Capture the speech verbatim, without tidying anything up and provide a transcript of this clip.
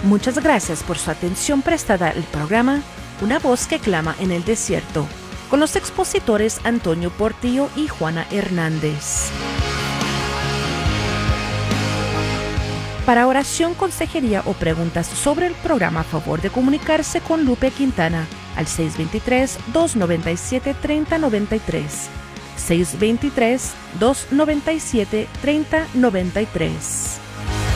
Muchas gracias por su atención prestada al programa Una voz que clama en el desierto, con los expositores Antonio Portillo y Juana Hernández. Para oración, consejería o preguntas sobre el programa, a favor de comunicarse con Lupe Quintana al seis dos tres, dos nueve siete, tres cero nueve tres. seis dos tres, dos nueve siete, tres cero nueve tres.